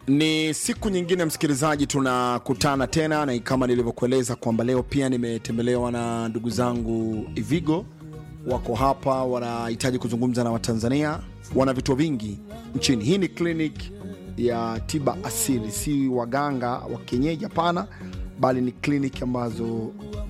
Ni siku nyingine msikilizaji, tunakutana tena, na kama nilivyokueleza kwamba leo pia nimetembelewa na ndugu zangu Ivigo. Wako hapa, wanahitaji kuzungumza na Watanzania. Wana vituo vingi nchini. Hii ni clinic ya tiba asili, si waganga wa kienyeji, hapana, bali ni clinic ambazo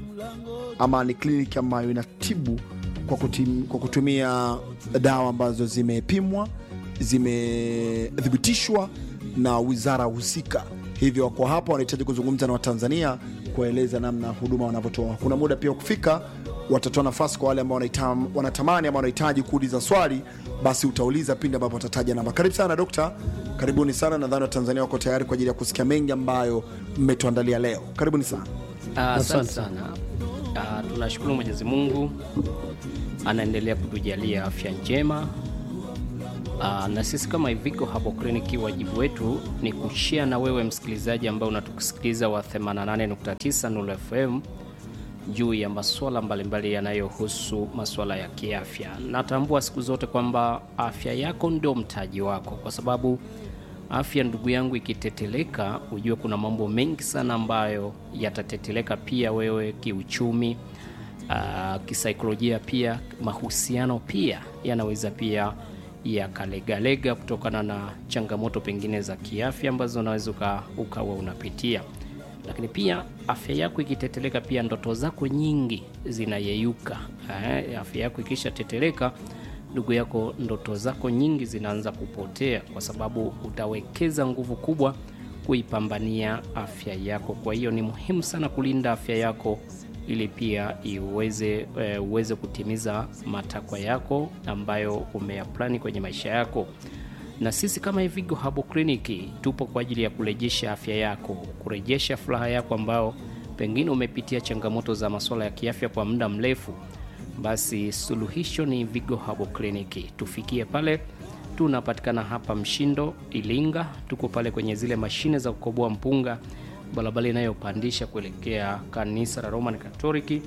ni clinic ambayo inatibu kwa kutumia dawa ambazo zimepimwa, zimethibitishwa na wizara husika. Hivyo wako hapa, wanahitaji kuzungumza na Watanzania, kueleza namna huduma wanavyotoa. Kuna muda pia kufika, watatoa nafasi kwa wale ambao wanatamani ama wanahitaji kuuliza swali, basi utauliza pindi ambapo watataja namba. Karibu sana dokta, karibuni sana. Nadhani Watanzania wako tayari kwa ajili ya kusikia mengi ambayo mmetuandalia leo. Karibuni sana. Asante sana. Tunashukuru Mwenyezi Mungu anaendelea kutujalia afya njema. Na sisi kama Ivigo Herbal Clinic, wajibu wetu ni kushare na wewe msikilizaji ambao unatukusikiliza wa 88.9 Nuru FM juu ya masuala mbalimbali yanayohusu masuala ya kiafya. Natambua siku zote kwamba afya yako ndio mtaji wako, kwa sababu afya, ndugu yangu, ikiteteleka, ujue kuna mambo mengi sana ambayo yatateteleka pia wewe, kiuchumi, kisaikolojia, pia mahusiano pia yanaweza pia yakalegalega kutokana na changamoto pengine za kiafya ambazo unaweza ukawa unapitia. Lakini pia afya yako ikiteteleka, pia ndoto zako nyingi zinayeyuka. Afya yako ikisha teteleka, ndugu yako, ndoto zako nyingi zinaanza kupotea, kwa sababu utawekeza nguvu kubwa kuipambania afya yako. Kwa hiyo ni muhimu sana kulinda afya yako ili pia uweze kutimiza matakwa yako ambayo umeyaplani kwenye maisha yako. Na sisi kama Ivigo Herbal Clinic tupo kwa ajili ya kurejesha afya yako, kurejesha furaha yako ambao pengine umepitia changamoto za masuala ya kiafya kwa muda mrefu. Basi suluhisho ni Ivigo Herbal Clinic. Tufikie pale, tunapatikana hapa Mshindo, Ilinga. Tuko pale kwenye zile mashine za kukoboa mpunga, barabara inayopandisha kuelekea kanisa la Roman Catholic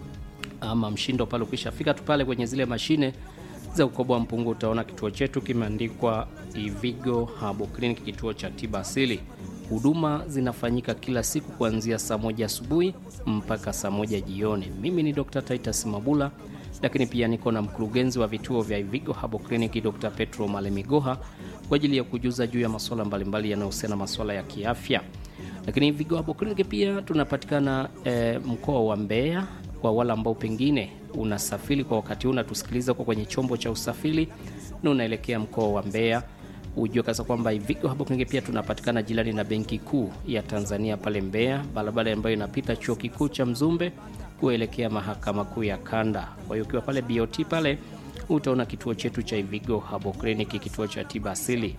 ama Mshindo. Pale ukishafika tu pale kwenye zile mashine za kukoboa mpunga, utaona kituo chetu kimeandikwa Ivigo Herbal Clinic, kituo cha tiba asili. Huduma zinafanyika kila siku kuanzia saa 1 asubuhi mpaka saa 1 jioni. Mimi ni Dr. Titus Mabula, lakini pia niko na mkurugenzi wa vituo vya Ivigo Herbal Clinic, Dr. Petro Malemigoha, kwa ajili ya kujuza juu ya masuala mbalimbali yanayohusiana na masuala ya kiafya. Lakini Ivigo Herbal Clinic pia tunapatikana mkoa wa Mbeya. Kwa wale ambao pengine unasafiri kwa wakati huu, unatusikiliza kwa kwenye chombo cha usafiri na unaelekea mkoa wa Mbeya, ujue kasa kwamba Ivigo Herbal Clinic pia tunapatikana jirani na Benki Kuu ya Tanzania pale Mbeya, barabara ambayo inapita chuo kikuu cha Mzumbe kuelekea mahakama kuu ya Kanda. Kwa hiyo ukiwa pale BOT pale, utaona kituo chetu cha Ivigo Herbal Clinic, kituo cha tiba asili.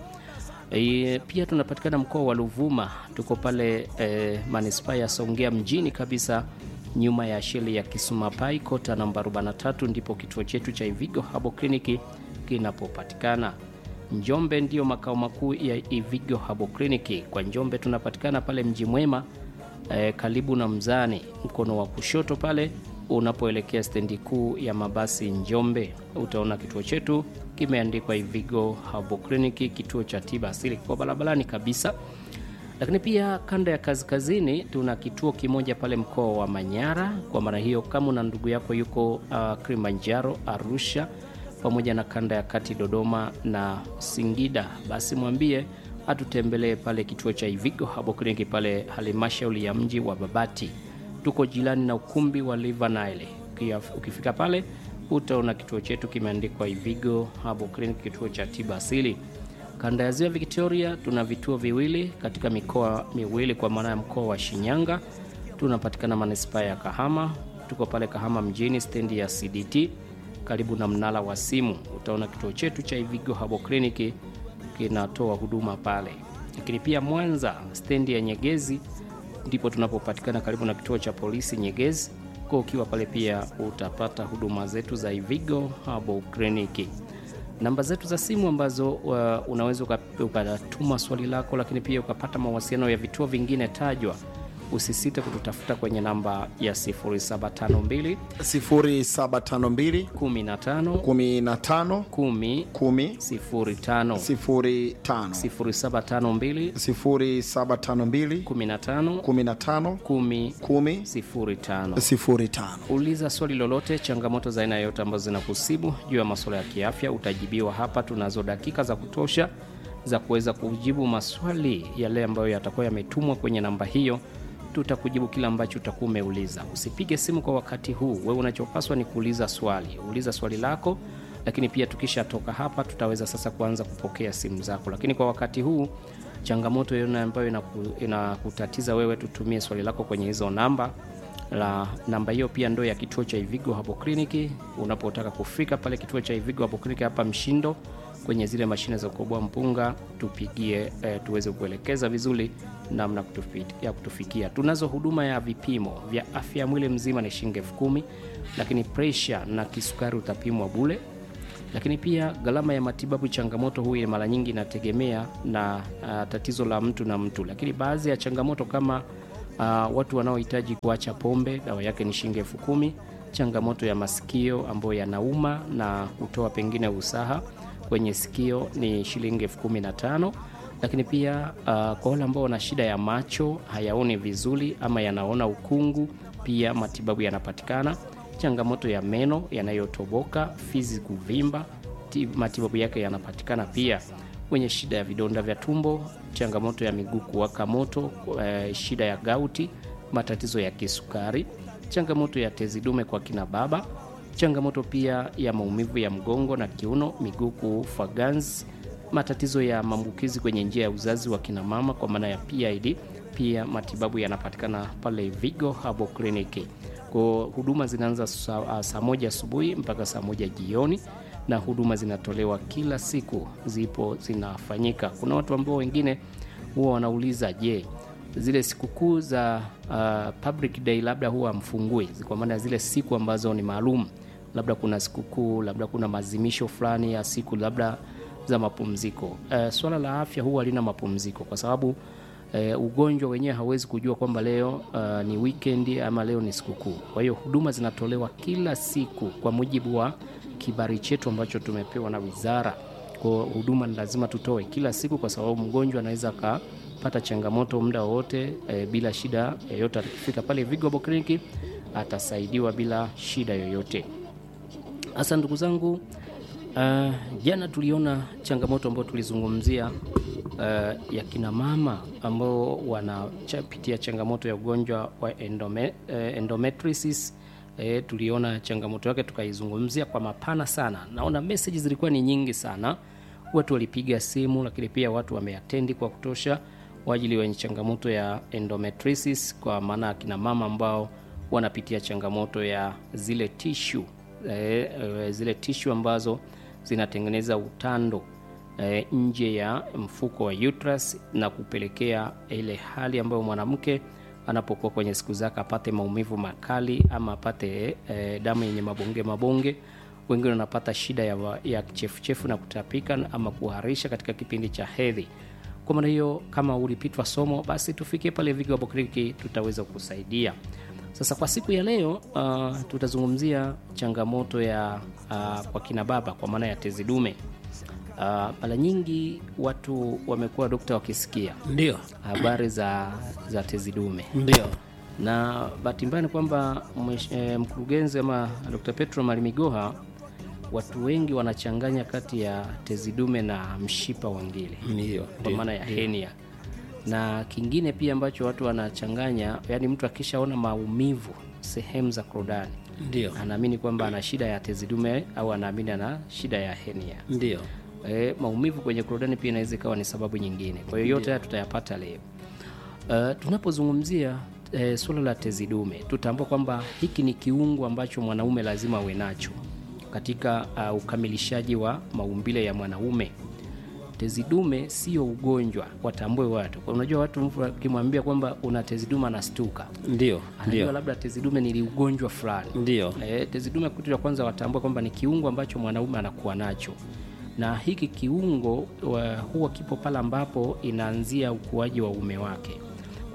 Pia tunapatikana mkoa wa Ruvuma. Tuko pale manispaa ya Songea mjini kabisa, nyuma ya shule ya Kisumapai, kota namba 43, ndipo kituo chetu cha Ivigo Herbal Clinic kinapopatikana. Njombe ndio makao makuu ya Ivigo Herbal Clinic. Kwa Njombe tunapatikana pale Mji Mwema, karibu na Mzani, mkono wa kushoto pale unapoelekea stendi kuu ya mabasi Njombe, utaona kituo chetu kimeandikwa Ivigo Herbal Clinic, kituo cha tiba asili, kwa barabarani kabisa. Lakini pia kanda ya kaskazini tuna kituo kimoja pale mkoa wa Manyara. Kwa maana hiyo, kama na ndugu yako yuko Kilimanjaro, Arusha, pamoja na kanda ya kati Dodoma na Singida, basi mwambie atutembelee pale kituo cha Ivigo Herbal Clinic pale halmashauri ya mji wa Babati. Tuko jirani na ukumbi wa River Nile. Ukifika pale utaona kituo chetu kimeandikwa Ivigo Herbal Clinic, kituo cha tiba asili. Kanda ya Ziwa Victoria tuna vituo viwili katika mikoa miwili, kwa maana ya mkoa wa Shinyanga tunapatikana manispaa ya Kahama. Tuko pale Kahama mjini, stendi ya CDT karibu na mnara wa simu, utaona kituo chetu cha Ivigo Herbal Clinic kinatoa huduma pale. Lakini pia Mwanza, stendi ya Nyegezi ndipo tunapopatikana karibu na kituo cha polisi Nyegezi. Kwa ukiwa pale pia utapata huduma zetu za Ivigo Herbal Clinic. Namba zetu za simu ambazo unaweza ukatuma swali lako, lakini pia ukapata mawasiliano ya vituo vingine tajwa usisite kututafuta kwenye namba ya 0752 0752 15 15 10 10 05 05 0752 0752 15 15 10 10 05. 05. Uliza swali lolote, changamoto za aina yoyote ambazo zinakusibu juu ya masuala ya kiafya, utajibiwa hapa. Tunazo dakika za kutosha za kuweza kujibu maswali yale ambayo yatakuwa yametumwa kwenye namba hiyo. Tutakujibu kila ambacho utakuwa umeuliza. Usipige simu kwa wakati huu. Wewe unachopaswa ni kuuliza swali. Uliza swali lako, lakini pia tukishatoka hapa tutaweza sasa kuanza kupokea simu zako. Lakini kwa wakati huu, changamoto yoyote ambayo inakutatiza wewe, tutumie swali lako kwenye hizo namba. Namba hiyo pia ndo ya kituo cha Ivigo hapo kliniki. Unapotaka kufika pale kituo cha Ivigo hapo kliniki hapa Mshindo, kwenye zile mashine za kukoboa mpunga, tupigie tuweze kuelekeza vizuri namna ya kutufikia. Tunazo huduma ya vipimo vya afya ya mwili mzima ni shilingi 10,000, lakini pressure na kisukari utapimwa bure. Lakini pia gharama ya matibabu, changamoto huyu mara nyingi inategemea na tatizo la mtu na mtu, lakini baadhi ya changamoto kama watu wanaohitaji kuacha pombe, dawa yake ni shilingi 10,000. Changamoto ya masikio ambayo yanauma na kutoa pengine usaha kwenye sikio ni shilingi 15,000. Lakini pia kwa wale ambao wana shida ya macho, hayaoni vizuri ama yanaona ukungu, pia matibabu yanapatikana. Changamoto ya meno yanayotoboka, fizi kuvimba, matibabu yake yanapatikana pia. Wenye shida ya vidonda vya tumbo, changamoto ya miguu kuwaka moto, shida ya gauti, matatizo ya kisukari, changamoto ya tezi dume kwa kina baba, changamoto pia ya maumivu ya mgongo na kiuno, miguu kufa ganzi, matatizo ya maambukizi kwenye njia ya uzazi wa kina mama kwa maana ya PID, pia matibabu yanapatikana pale Ivigo Herbal Clinic. Kwa huduma zinaanza saa 1 asubuhi mpaka saa 1 jioni, na huduma zinatolewa kila siku, zinafanyika. Kuna watu ambao wengine huwa wanauliza, je, zile sikukuu za public day labda huwa mfungui, kwa maana zile siku ambazo ni maalum, labda kuna sikukuu, labda kuna maadhimisho fulani ya siku labda za mapumziko. Swala la afya huwa lina mapumziko, kwa sababu ugonjwa wenyewe hawezi kujua kwamba leo ni weekend ama leo ni sikukuu. Kwa hiyo huduma zinatolewa kila siku kwa mujibu wa kibali chetu ambacho tumepewa na wizara. Kwa huduma lazima tutoe kila siku, kwa sababu mgonjwa anaweza kupata changamoto muda wote bila shida yoyote. Akifika pale Ivigo Herbal Clinic atasaidiwa bila shida yoyote. Hasa ndugu zangu, jana tuliona changamoto ambayo tulizungumzia ya kina mama ambao wanapitia changamoto ya ugonjwa wa endometriosis. Tuliona changamoto yake tukaizungumzia kwa mapana sana. Naona message zilikuwa ni nyingi sana, watu walipiga simu, lakini pia watu wameatendi kwa kutosha wajili wenye changamoto ya endometriosis, kwa maana kina mama ambao wanapitia changamoto ya zile tissue ambazo zinatengeneza utando nje ya mfuko wa uterus na kupelekea ile hali ambayo mwanamke anapokuwa kwenye siku zake apate maumivu makali ama apate damu yenye mabonge. Wengine wanapata shida ya kichefuchefu na kutapika ama kuharisha katika kipindi cha hedhi. Kwa maana hiyo, kama ulipitwa somo, basi tufikie pale Ivigo Herbal Clinic, tutaweza kukusaidia. Sasa kwa siku ya leo tutazungumzia changamoto ya kwa kina baba kwa maana ya tezi dume. Mara nyingi watu wamekuwa dokta wakisikia ndio habari za tezi dume. Ndio. Na bahati mbaya ni kwamba mkurugenzi ama Dr. Petro Malimigoha, watu wengi wanachanganya kati ya tezi dume na mshipa wa ngiri. Ndio. Kwa maana ya hernia. Na kingine pia ambacho watu wanachanganya, yani mtu akishaona maumivu sehemu za korodani, ndio anaamini kwamba ana shida ya tezi dume au anaamini ana shida ya hernia. Ndio. Maumivu kwenye korodani pia inaweza ikawa ni sababu nyingine. Kwa hiyo yote haya tutayapata leo. Tunapozungumzia suala la tezi dume, tutambua kwamba hiki ni kiungo ambacho mwanaume lazima awe nacho katika ukamilishaji wa maumbile ya mwanaume. Tezi dume sio ugonjwa, watambue watu. Unajua watu mtu akimwambia kwamba una tezi dume anastuka. Ndio. Anajua labda tezi dume ni ugonjwa fulani. Ndio. Tezi dume kitu cha kwanza watambue kwamba ni kiungo ambacho mwanaume anakuwa nacho. Na hiki kiungo huwa kipo pale ambapo inaanzia ukuaji wa uume wake.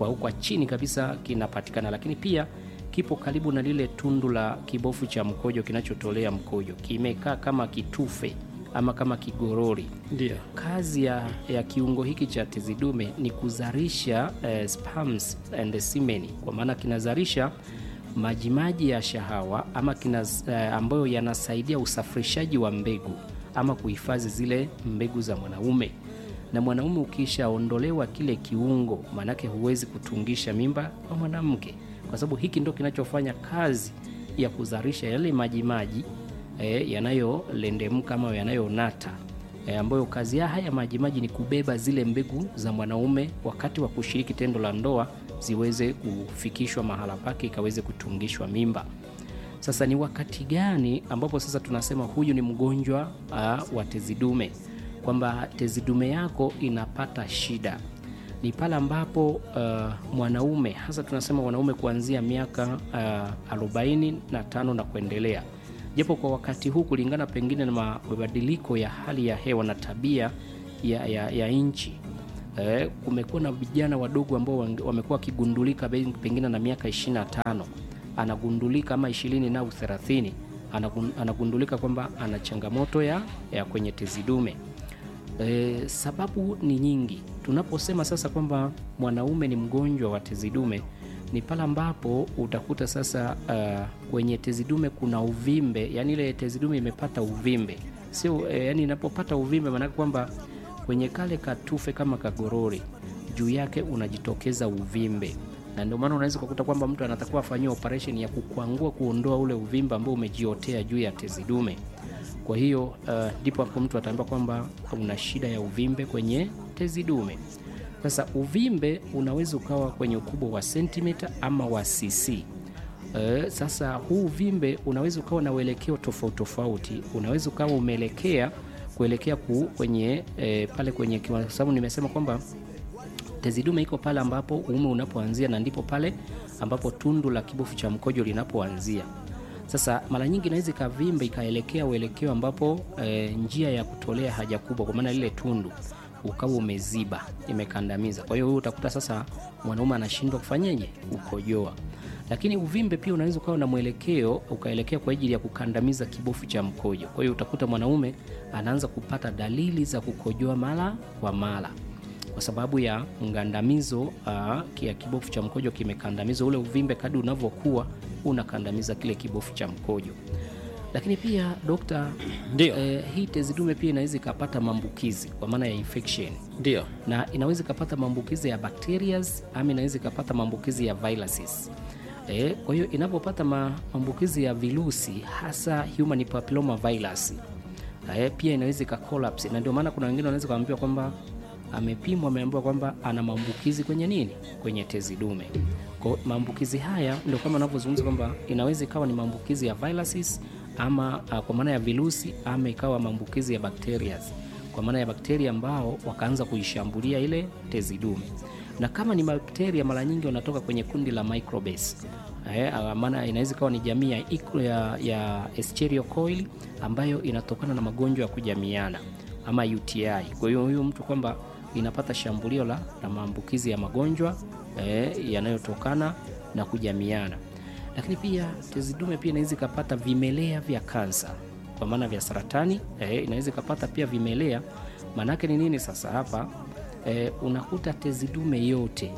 kwa chini kabisa kinapatikana, lakini pia kipo karibu na lile tundu la kibofu cha mkojo kinachotolea mkojo, kimekaa kama kitufe ama kama kigorori. Ndio. Kazi ya kiungo hiki cha tezi dume ni kuzalisha sperms and semen, kwa maana kinazalisha majimaji ya shahawa ama ambayo yanasaidia usafirishaji wa mbegu ama kuhifadhi zile mbegu za mwanaume. Na mwanaume ukishaondolewa kile kiungo, manake huwezi kutungisha mimba kwa mwanamke, kwa sababu hiki ndio kinachofanya kazi ya kuzalisha yale majimaji yanayolendemka ama yanayonata, ambayo kazi ya haya majimaji ni kubeba zile mbegu za mwanaume wakati wa kushiriki tendo la ndoa, ziweze kufikishwa mahala pake ikaweze kutungishwa mimba. Sasa ni wakati gani ambapo sasa tunasema huyu ni mgonjwa wa tezi dume, kwamba tezi dume yako inapata shida? Ni pale ambapo mwanaume, hasa tunasema wanaume kuanzia miaka 45 na kuendelea, japo kwa wakati huu kulingana pengine na mabadiliko ya hali ya hewa na tabia ya nchi, kumekuwa na vijana wadogo ambao wamekuwa wakigundulika pengine na miaka 25, anagundulika ama 20 na 30, anagundulika kwamba ana changamoto ya kwenye tezi dume. Sababu ni nyingi. Tunaposema sasa kwamba mwanaume ni mgonjwa wa tezi dume, ni pale ambapo utakuta sasa kwenye tezi dume kuna uvimbe, yani ile tezi dume imepata uvimbe. Sio yani inapopata uvimbe maana kwamba kwenye kale katufe kama kagorori juu yake unajitokeza uvimbe. Na ndio maana unaweza kukuta kwamba mtu anatakiwa afanyie operation ya kukwangua, kuondoa ule uvimbe ambao umejiotea juu ya tezi dume. Kwa hiyo ndipo hapo mtu ataambiwa kwamba una shida ya uvimbe kwenye tezi dume. Sasa uvimbe unaweza ukawa kwenye ukubwa wa sentimita ama wa cc. Sasa huu uvimbe unaweza ukawa na uelekeo tofauti tofauti. Unaweza ukawa umeelekea kuelekea kwenye pale kwenye, kwa sababu nimesema kwamba tezi dume iko pale ambapo uume unapoanzia na ndipo pale ambapo tundu la kibofu cha mkojo linapoanzia. Sasa mara nyingi inaweza kavimba ikaelekea uelekeo ambapo njia ya kutolea haja kubwa, kwa maana lile tundu ukawa umeziba, imekandamiza. Kwa hiyo huyu utakuta sasa mwanaume anashindwa kufanyaje, kukojoa. Lakini uvimbe pia unaweza ukawa na mwelekeo ukaelekea kwa ajili ya kukandamiza kibofu cha mkojo. Kwa hiyo utakuta mwanaume anaanza kupata dalili za kukojoa mara kwa mara kwa sababu ya mgandamizo ya kibofu cha mkojo kimekandamizwa. Ule uvimbe kadri unavyokuwa unakandamiza kile kibofu cha mkojo. Lakini pia dokta, ndio hii tezi dume pia inaweza ikapata maambukizi kwa maana ya infection. Ndio. Na inaweza ikapata maambukizi ya bacteria ama inaweza ikapata maambukizi ya viruses. Kwa hiyo inapopata maambukizi ya virusi, hasa human papilloma virus, pia inaweza ikacollapse. Na ndio maana kuna wengine wanaweza kuambiwa kwamba amepimwa, ameambiwa kwamba ana maambukizi kwenye nini, kwenye tezi dume. Kwa maambukizi haya ndio kama ninavyozungumza kwamba inaweza ikawa ni maambukizi ya viruses ama kwa maana ya virusi, ama ikawa maambukizi ya bacteria kwa maana ya bakteria ambao wakaanza kuishambulia ile tezi dume. Na kama ni bakteria, mara nyingi wanatoka kwenye kundi la microbes. Maana inaweza ikawa ni jamii ya Escherichia coli ambayo inatokana na magonjwa ya kujamiana ama UTI. Kwa hiyo huyo mtu kwamba inapata shambulio la maambukizi ya magonjwa yanayotokana na kujamiana. Lakini pia tezi dume pia inaweza kupata vimelea vya kansa kwa maana vya saratani. Inaweza kupata pia vimelea. Maana yake ni nini sasa hapa? Unakuta tezi dume yote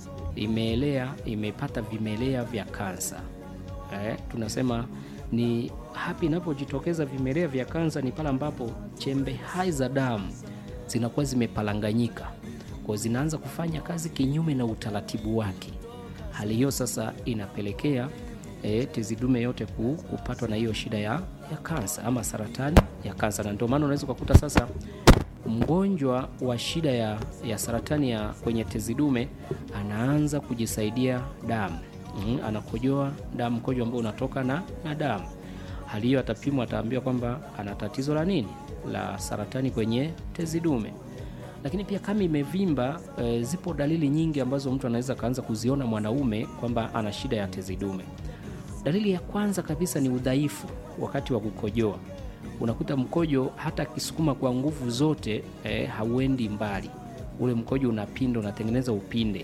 imepata vimelea vya kansa. Tunasema ni hapi inapojitokeza vimelea vya kansa ni pale ambapo chembe hai za damu zinakuwa zimepalanganyika, kwa zinaanza kufanya kazi kinyume na utaratibu wake. Hali hiyo sasa inapelekea tezi dume yote kupatwa na hiyo shida ya kansa ama saratani ya kansa. Na ndio maana unaweza kukuta sasa mgonjwa wa shida ya saratani ya kwenye tezi dume anaanza kujisaidia damu, anakojoa damu, mkojo ambao unatoka na damu. Hali hiyo atapimwa, ataambiwa kwamba ana tatizo la nini, la saratani kwenye tezi dume. Lakini pia kama imevimba, zipo dalili nyingi ambazo mtu anaweza kaanza kuziona mwanaume kwamba ana shida ya tezi dume. Dalili ya kwanza kabisa ni udhaifu wakati wa kukojoa. Unakuta mkojo hata kisukuma kwa nguvu zote hauendi mbali. Ule mkojo unapinda, unatengeneza upinde.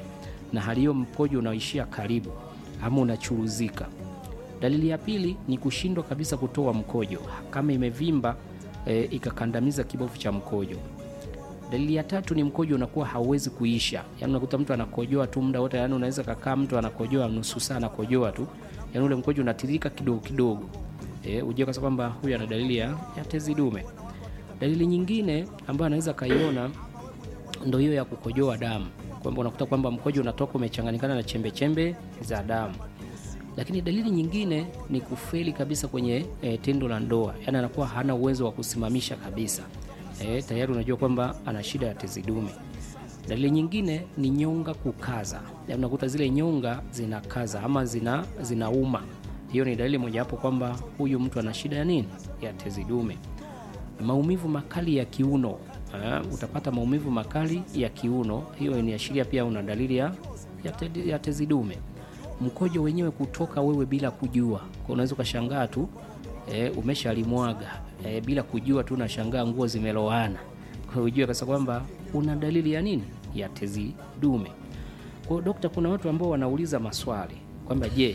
na hali hiyo mkojo unaishia karibu ama unachuruzika. Dalili ya pili ni kushindwa kabisa kutoa mkojo kama imevimba ikakandamiza kibofu cha mkojo. Dalili ya tatu ni mkojo unakuwa hauwezi kuisha. Yaani unakuta mtu anakojoa tu muda wote, yaani unaweza kukaa mtu anakojoa nusu saa anakojoa tu. Yaani ule mkojo unatiririka kidogo kidogo. Ujue kwa kwamba huyu ana dalili ya tezi dume. Dalili nyingine ambayo anaweza kaiona ndio hiyo ya kukojoa damu. Kwamba unakuta kwamba mkojo unatoka umechanganyikana na chembe chembe za damu. Lakini dalili nyingine ni kufeli kabisa kwenye tendo la ndoa. Yaani anakuwa hana uwezo wa kusimamisha kabisa. Tayari unajua kwamba ana shida ya tezi dume. Dalili nyingine ni nyonga kukaza. Yaani unakuta zile nyonga zinakaza ama zinauma. Hiyo ni dalili moja hapo kwamba huyu mtu ana shida ya nini? Ya tezi dume. Maumivu makali ya kiuno. Utapata maumivu makali ya kiuno. Hiyo inaashiria pia una dalili ya tezi dume. Mkojo wenyewe kutoka wewe bila kujua. Kwa unaweza ukashangaa tu umeshalimwaga bila kujua tu, unashangaa nguo zimelowana. Kwa ujue kasa kwamba una dalili ya nini? Ya tezi dume. Kwa dokta, kuna watu ambao wanauliza maswali kwamba je,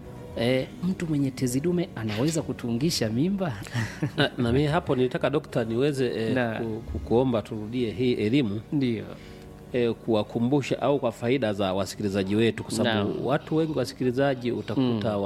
mtu mwenye tezi dume anaweza kutungisha mimba? na mimi hapo nilitaka dokta niweze kukuomba turudie hii elimu. Ndio. Kuwakumbusha au kwa faida za wasikilizaji wetu, kwa sababu watu wengi wasikilizaji utakuta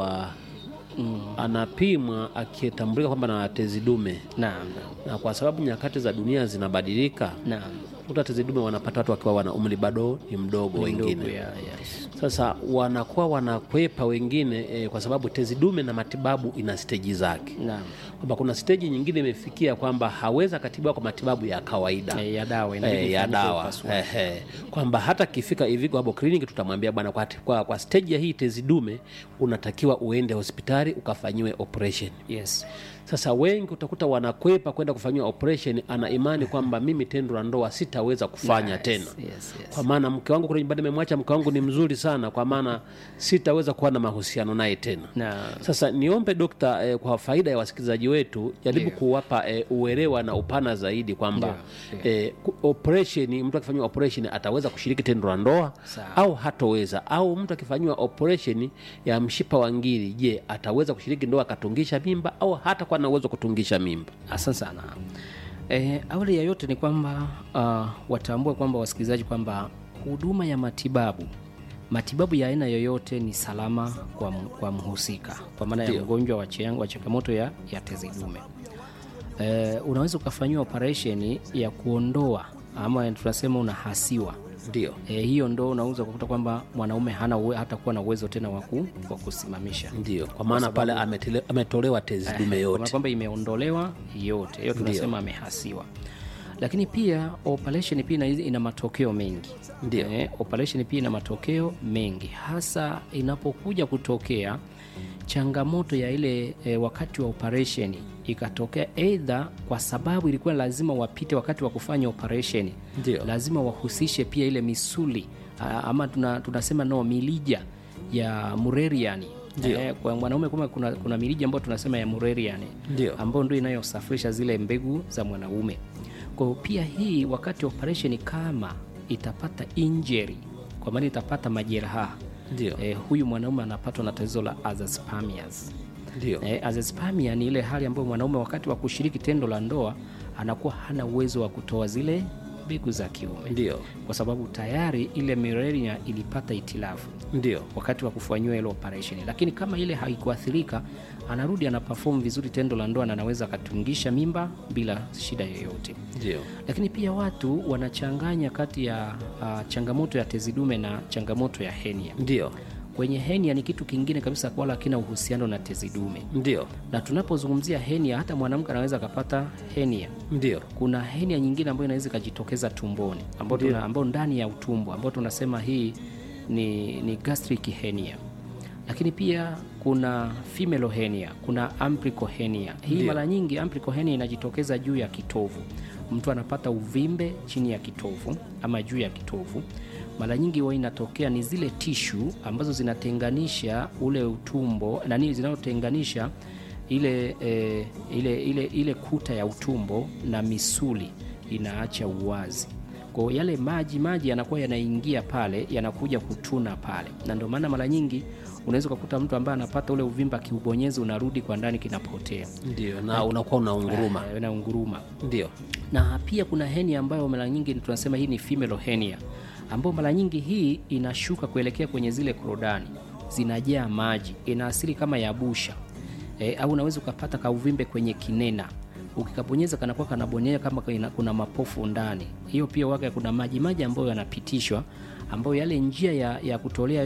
anapimwa akitambulika kwamba na tezi dume. Na kwa sababu nyakati za dunia zinabadilika, kuta tezi dume wanapata watu wakiwa wana umri bado ni mdogo wengine. Sasa wanakuwa wanakwepa wengine kwa sababu tezi dume na matibabu ina stage zake. Kwamba kuna stage nyingine imefikia kwamba haweza katibiwa kwa matibabu ya kawaida ya dawa. Kwamba hata kifika Ivigo hapo kliniki tutamwambia bwana, kwa stage ya hii tezi dume unatakiwa uende hospitali ukafanyiwe operation. Sasa wengi utakuta wanakwepa kwenda kufanyiwa operation, ana imani kwamba mimi tendo la ndoa sitaweza kufanya tena. Kwa maana mke wangu kule nyumbani nimemwacha, mke wangu ni mzuri sana, kwa maana sitaweza kuwa na mahusiano naye tena. Sasa niombe dokta, kwa faida ya wasikilizaji wetu, jaribu kuwapa uelewa na upana zaidi kwamba operation, mtu akifanywa operation ataweza kushiriki tendo la ndoa au hatoweza, au mtu akifanywa operation ya mshipa wa ngiri, je, ataweza kushiriki ndoa akatungisha mimba au hata kwa na uwezo kutungisha mimba. Asante sana. Awali ya yote ni kwamba watambue kwamba wasikilizaji kwamba huduma ya matibabu ya aina yoyote ni salama kwa mhusika, kwa maana ya mgonjwa wa changamoto ya tezi dume. Unaweza ukafanyiwa operation ya kuondoa ama tunasema unahasiwa. Ndio. Hiyo ndo unaweza kukuta kwamba mwanaume hata kuwa na uwezo tena wa kusimamisha. Ndio. Kwa maana pale ametolewa tezi dume yote. Kwa kwamba imeondolewa yote. Hiyo tunasema amehasiwa. Lakini pia operation pia ina matokeo mengi. Ndio. Operation pia ina matokeo mengi, hasa inapokuja kutokea changamoto ya ile wakati wa operation ikatokea either kwa sababu ilikuwa lazima wapite wakati wa kufanya operation. Ndio. Lazima wahusishe pia ile misuli ama tunasema milija ya Mullerian. Kwa mwanaume kuna milija ambayo tunasema ya Mullerian, ambayo ndio inayosafirisha zile mbegu za mwanaume. Kwa pia hii wakati operation kama itapata injury, kwa maana itapata majeraha, huyu mwanaume anapatwa na tatizo la azoospermias. Azoospermia ni ile hali ambayo mwanaume wakati wa kushiriki tendo la ndoa anakuwa hana uwezo wa kutoa zile mbegu za kiume. Kwa sababu tayari ile Mullerian ilipata itilafu wakati wa kufanywa ile operation. Lakini kama ile haikuathirika, anarudi anaperform vizuri tendo la ndoa na anaweza katungisha mimba bila shida yoyote. Lakini pia watu wanachanganya kati ya changamoto ya tezi dume na changamoto ya hernia. Kwenye hernia ni kitu kingine kabisa, wala hakina uhusiano na tezi dume. Na tunapozungumzia hernia, hata mwanamke anaweza kupata hernia. Kuna hernia nyingine ambayo inaweza kujitokeza tumboni, ambayo ndani ya utumbo, ambayo tunasema hii ni gastric hernia. Lakini pia kuna female hernia, kuna umbilical hernia. Hii mara nyingi umbilical hernia inajitokeza juu ya kitovu. Mtu anapata uvimbe chini ya kitovu ama juu ya kitovu. Mara nyingi huwa inatokea ni zile tishu ambazo zinatenganisha ule utumbo na nini, zinazotenganisha ile kuta ya utumbo na misuli inaacha uwazi. Kwa yale maji yanakuwa yanaingia pale, yanakuja kutuna pale, na ndio maana mara nyingi unaweza kukuta mtu ambaye anapata ule uvimba kiubonyezi unarudi kwa ndani kinapotea. Ndio, na unakuwa unaunguruma. Unaunguruma. Ndio. Na pia kuna hernia ambayo mara nyingi tunasema hii ni femoral hernia, ambayo mara nyingi hii inashuka kuelekea kwenye zile korodani, zinajaa maji, ina asili kama ya busha. Au unaweza ukapata kauvimbe kwenye kinena, ukikabonyeza kanakuwa kanabonyea kama kuna mapofu ndani. Hiyo pia waga kuna maji ambayo yanapitishwa, ambayo yale njia ya kutolea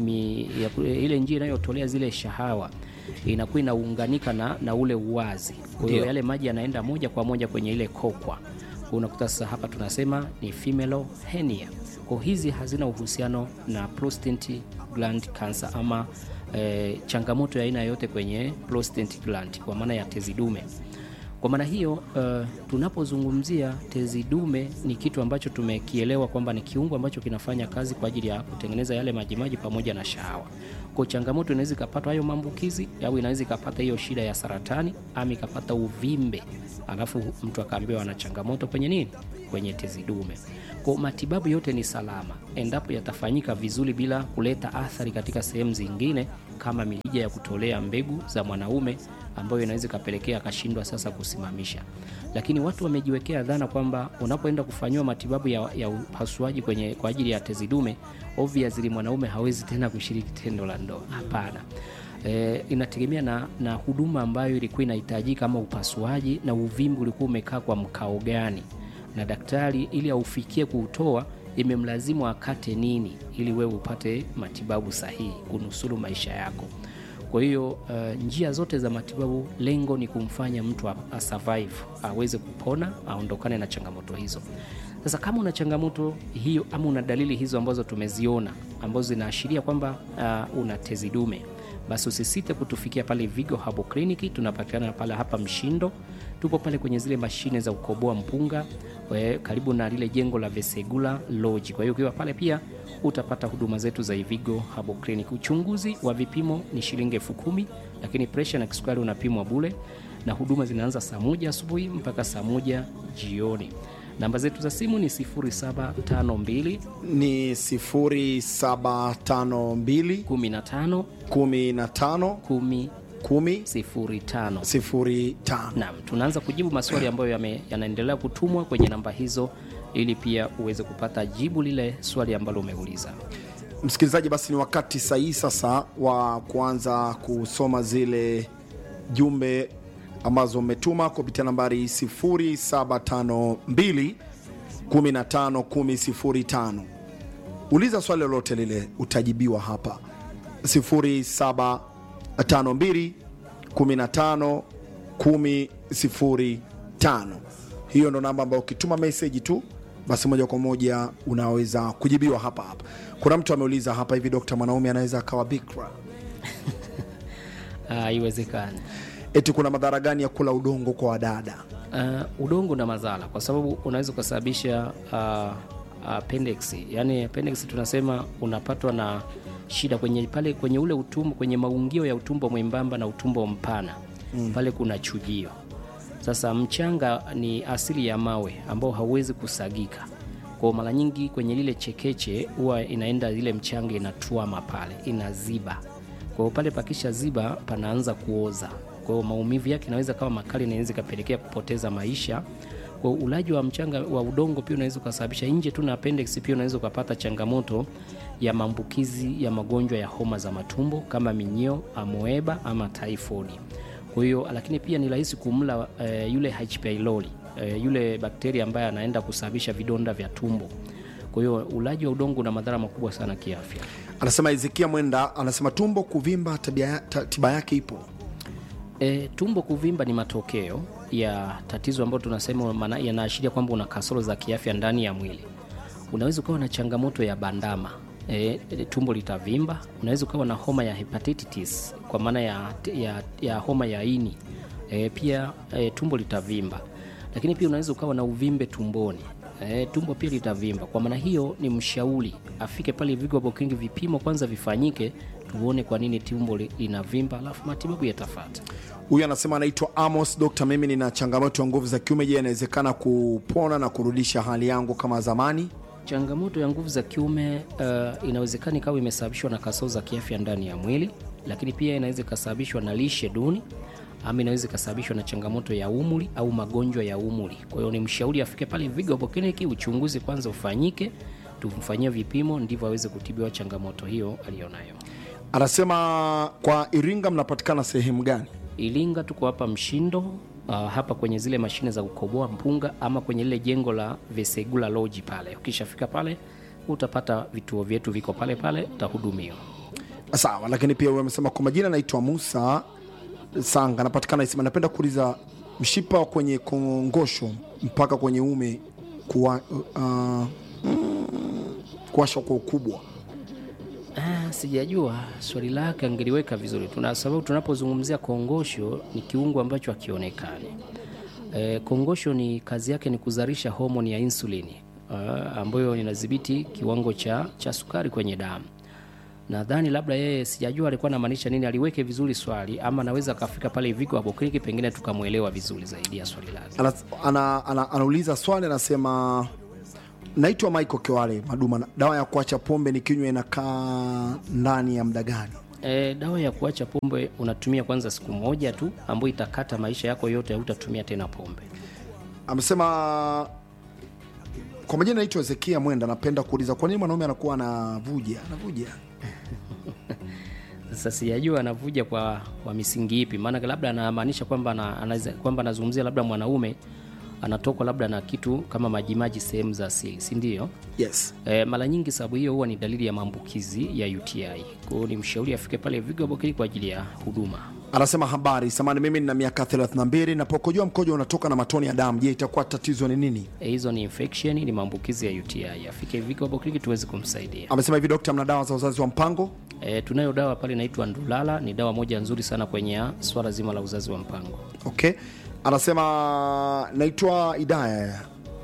ile njia inayotolea zile shahawa inakuwa inaunganika na ule uwazi. Kwa hiyo yale maji yanaenda moja kwa moja kwenye ile kokwa. Unakuta sasa hapa tunasema ni femoral hernia. Kwa hizi hazina uhusiano na prostate gland cancer ama changamoto ya aina yote kwenye prostate gland, kwa maana ya tezi dume. Kwa maana hiyo tunapozungumzia tezi dume ni kitu ambacho tumekielewa kwamba ni kiungo ambacho kinafanya kazi kwa ajili ya kutengeneza yale majimaji pamoja na shahawa. Kwa changamoto inaweza ikapata hayo maambukizi, au inaweza ikapata hiyo shida ya saratani, ama ikapata uvimbe, alafu mtu akaambiwa ana changamoto kwenye nini? Kwenye tezi dume. Kwa matibabu yote ni salama endapo yatafanyika vizuri bila kuleta athari katika sehemu zingine kama mirija ya kutolea mbegu za mwanaume, ambayo inaweza kapelekea akashindwa sasa kusimamisha. Lakini watu wamejiwekea dhana kwamba unapoenda kufanywa matibabu ya upasuaji kwa ajili ya tezi dume, obviously mwanaume hawezi tena kushiriki tendo la ndoa. Hapana. Inategemea na huduma ambayo ilikuwa inahitajika kama upasuaji, na uvimbe ulikuwa umekaa kwa mkao gani, na daktari ili aufikie kuutoa imemlazimu akate nini ili wewe upate matibabu sahihi kunusuru maisha yako. Kwa hiyo njia zote za matibabu, lengo ni kumfanya mtu survive, aweze kupona, aondokane na changamoto hizo. Sasa kama una changamoto hiyo ama una dalili hizo ambazo tumeziona ambazo zinaashiria kwamba una tezi dume, basi usisite kutufikia pale Vigo Herbal Clinic. Tunapatikana pale hapa Mshindo, tupo pale kwenye zile mashine za ukoboa mpunga, karibu na lile jengo la Vesegula Lodge. Kwa hiyo ukiwa pale pia utapata huduma zetu za Vigo Herbal Clinic. Uchunguzi wa vipimo ni shilingi 10,000, lakini pressure na kisukari unapimwa bure, na huduma zinaanza saa 1 asubuhi mpaka saa 1 jioni. Namba zetu za simu ni 0752 ni 0752 15 15 10 10 05. Naam, tunaanza kujibu maswali ambayo yanaendelea kutumwa kwenye namba hizo, ili pia uweze kupata jibu lile swali ambalo umeuliza. Msikilizaji, basi ni wakati sahihi sasa wa kuanza kusoma zile jumbe ambazo umetuma kupitia nambari 0752 15 10 05. Uliza swali lolote lile utajibiwa hapa. 0752 15 10 05. Hiyo ndo namba ambayo ukituma message tu basi moja kwa moja unaweza kujibiwa hapa hapa. Kuna mtu ameuliza hapa hivi, Dr. Mwanaume anaweza akawa bikra? Haiwezekani. Eti kuna madhara gani ya kula udongo kwa wadada? Udongo na madhara kwa sababu unaweza kusababisha appendix. Yaani appendix tunasema unapatwa na shida kwenye ule utumbo, kwenye maungio ya utumbo mwembamba na utumbo mpana. Pale kuna chujio. Sasa mchanga ni asili ya mawe ambao hauwezi kusagika. Kwa mara nyingi kwenye lile chekeche huwa inaenda ile mchanga inatuama pale, inaziba. Kwa pale pakisha ziba panaanza kuoza. Kwa maumivu yake inaweza kama makali, na inaweza kapelekea kupoteza maisha. Kwa ulaji wa mchanga wa udongo pia unaweza kusababisha nje tu na appendix, pia unaweza kupata changamoto ya maambukizi ya magonjwa ya homa za matumbo kama minyoo, amoeba ama typhoid. Kwa hiyo lakini pia ni rahisi kumla yule H. pylori, yule bakteria ambaye anaenda kusababisha vidonda vya tumbo. Kwa hiyo ulaji wa udongo una madhara makubwa sana kiafya. Anasema Ezekia Mwenda, anasema tumbo kuvimba tiba yake ipo? Tumbo kuvimba ni matokeo ya tatizo ambalo tunasema yanaashiria kwamba una kasoro za kiafya ndani ya mwili. Unaweza ukawa na changamoto ya bandama, tumbo litavimba. Unaweza ukawa na homa ya hepatitis kwa maana ya homa ya ini, pia tumbo litavimba. Lakini pia unaweza ukawa na uvimbe tumboni, tumbo pia litavimba. Kwa maana hiyo ni mshauri afike pale Vigo Herbal Clinic, vipimo kwanza vifanyike, tuone kwa nini tumbo linavimba, alafu matibabu yatafuata. Huyu anasema anaitwa Amos. Dr. mimi nina changamoto ya nguvu za kiume, je, inawezekana kupona na kurudisha hali yangu kama zamani? Changamoto ya nguvu za kiume inawezekana ikawa imesababishwa na kasoro za kiafya ndani ya mwili, lakini pia inaweza kusababishwa na lishe duni, ama inaweza kusababishwa na changamoto ya umri au magonjwa ya umri. Kwa hiyo ni mshauri afike pale Vigo Clinic, uchunguzi kwanza ufanyike, tumfanyie vipimo ndivyo aweze kutibiwa changamoto hiyo alionayo. Anasema kwa Iringa mnapatikana sehemu gani? Iringa tuko hapa Mshindo, hapa kwenye zile mashine za kukoboa mpunga, ama kwenye lile jengo la Vesegula Lodge pale. Ukishafika pale utapata vituo vyetu viko pale pale, utahudumiwa. Sawa, lakini pia wewe umesema kwa majina naitwa Musa Sanga, anapatikana Isima. Napenda kuuliza mshipa kwenye kongosho mpaka kwenye ume kuwasha kwa ukubwa. Sijajua swali lake, angeliweka vizuri. Sababu tunapozungumzia kongosho ni kiungo ambacho hakionekani. Kongosho ni kazi yake ni kuzalisha homoni ya insulini ambayo inadhibiti kiwango cha sukari kwenye damu. Nadhani labda yeye, sijajua alikuwa anamaanisha nini, aliweke vizuri swali, ama anaweza akafika pale Vigo Clinic pengine tukamuelewa vizuri zaidi ya swali lake. Anauliza swali, anasema naitwa Michael Kiwale Maduma, dawa ya kuacha pombe nikinywa inakaa ndani ya muda gani? Dawa ya kuacha pombe unatumia kwanza siku moja tu, ambayo itakata maisha yako yote, hutatumia tena pombe. Amesema kwa majina naitwa Ezekia Mwenda, napenda kuuliza kwa nini mwanaume anakuwa anavuja? Sasa sijajua anavuja kwa misingi ipi, maana labda anamaanisha kwamba anazungumzia labda mwanaume anatoka labda na kitu kama majimaji sehemu za asili, si ndio? Yes. Mara nyingi sababu hiyo huwa ni dalili ya maambukizi ya UTI. Kwa hiyo ni mshauri afike pale Vigo Clinic kwa ajili ya huduma. Anasema habari, samani mimi nina miaka 32 na pokojoa mkojo unatoka na matone ya damu. Je, itakuwa tatizo ni nini? Hizo ni infection, ni maambukizi ya UTI. Afike Vigo Clinic tuweze kumsaidia. Amesema hivi, daktari, mna dawa za uzazi wa mpango? Tunayo dawa pale inaitwa Ndulala, ni dawa moja nzuri sana kwenye swala zima la uzazi wa mpango. Okay. Anasema naitwa Idaya.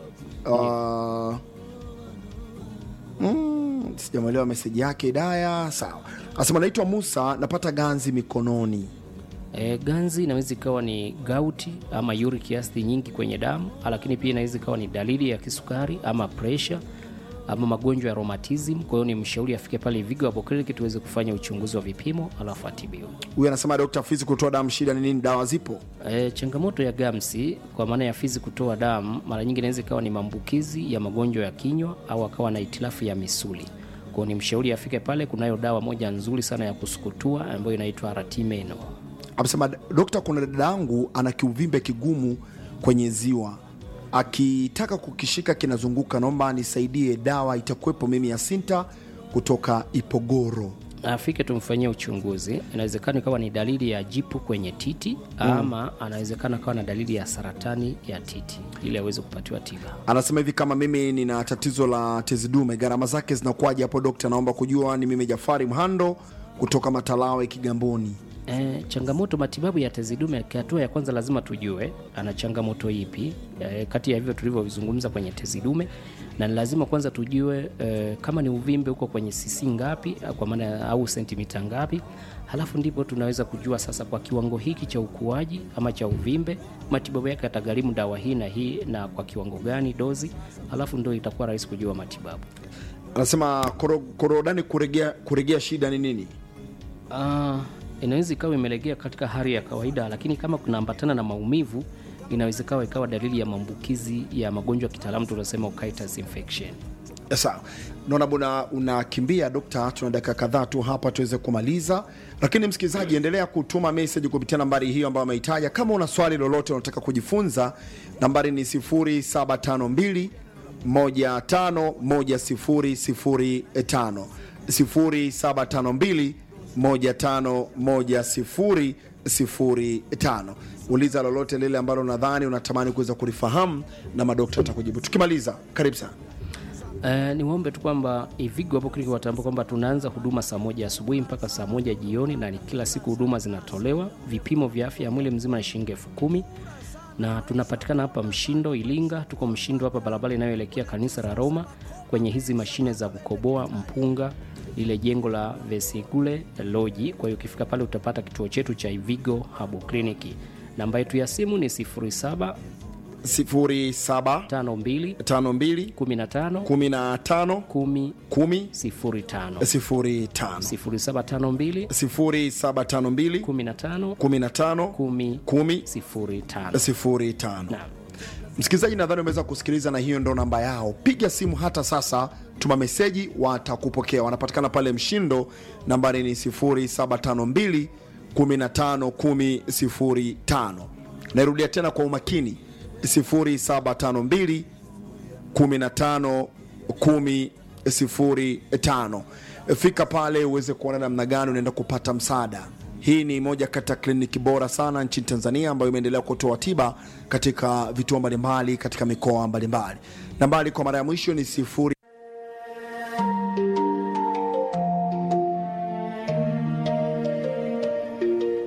Sijamwelewa message yake Idaya. Sawa. Anasema naitwa Musa, napata ganzi mikononi. Ganzi inaweza ikawa ni gauti ama uric acid nyingi kwenye damu, lakini pia inaweza ikawa ni dalili ya kisukari ama pressure ama magonjwa ya rheumatism. Kwa hiyo ni mshauri afike pale Vigo Clinic tuweze kufanya uchunguzi wa vipimo alafu atibiwe. Huyu anasema Dr. Fizi kutoa damu shida ni nini, dawa zipo? Changamoto ya gamsi kwa maana ya fizi kutoa damu mara nyingi inaweza ikawa ni maambukizi ya magonjwa ya kinywa au akawa na itilafu ya misuli. Kwa hiyo ni mshauri afike pale, kunayo dawa moja nzuri sana ya kusukutua ambayo inaitwa Ratimeno. Amesema daktari, kuna dada yangu ana kiuvimbe kigumu kwenye ziwa, akitaka kukishika kinazunguka, naomba nisaidie, dawa itakuwepo? Mimi Yasinta kutoka Ipogoro. Afike tumfanyie uchunguzi, inawezekana kama ni dalili ya jipu kwenye titi ama anawezekana kama na dalili ya saratani ya titi, ili aweze kupatiwa tiba. Anasema hivi, kama mimi nina tatizo la tezi dume, gharama zake zinakuwaje hapo daktari? Naomba kujua. Ni mimi Jafari Mhando kutoka Matalawe Kigamboni. Changamoto matibabu ya tezi dume, hatua ya kwanza lazima tujue ana changamoto ipi kati ya hivyo tulivyozungumza kwenye tezi dume, na lazima kwanza tujue kama ni uvimbe uko kwenye cc ngapi, kwa maana au sentimita ngapi, halafu ndipo tunaweza kujua sasa kwa kiwango hiki cha ukuaji ama cha uvimbe matibabu yake yatagharimu dawa hii na hii na kwa kiwango gani, dozi, halafu ndio itakuwa rahisi kujua matibabu. Anasema korodani kuregea shida ni nini? Inaweza ikawa imelegea katika hali ya kawaida, lakini kama kunaambatana na maumivu inaweza ikawa dalili ya maambukizi ya magonjwa kitaalamu tunasema otitis infection. Sawa. Naona bwana unakimbia daktari, tuna dakika kadhaa tu hapa tuweze kumaliza, lakini msikilizaji, endelea kutuma message kupitia nambari hiyo ambayo umeitaja. Kama una swali lolote unataka kujifunza, nambari ni 0752 151005 0752 151005. Uliza lolote lile ambalo nadhani unatamani kuweza kulifahamu na madaktari atakujibu. Tukimaliza, karibu sana. Niombe tu kwamba Vigo Clinic watambue kwamba tunaanza huduma saa 1 asubuhi mpaka saa 1 jioni, na ni kila siku huduma zinatolewa. Vipimo vya afya ya mwili mzima ni shilingi 10,000, na tunapatikana hapa Mshindo Ilinga. Tuko Mshindo hapa barabara inayoelekea kanisa la Roma, kwenye hizi mashine za kukoboa mpunga lile jengo la Vesikule Lodge. Kwa hiyo ukifika pale utapata kituo chetu cha Ivigo Herbal Clinic. Namba yetu ya simu ni 07 07 52 52 15 15 10 10 05 05 0752 0752 15 15 10 10 05. Naam. Msikilizaji, nadhani umeweza kusikiliza, na hiyo ndo namba yao. Piga simu hata sasa, tuma meseji, watakupokea. Wanapatikana pale Mshindo, nambari ni 0752 15 10 05. Nairudia tena kwa umakini, 0752 15 10 05. Fika pale uweze kuona namna gani unaenda kupata msaada. Hii ni moja kati ya kliniki bora sana nchini Tanzania ambayo imeendelea kutoa tiba katika vituo mbalimbali katika mikoa mbalimbali. Nambari kwa mara ya mwisho ni 0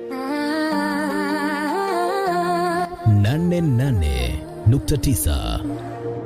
88.9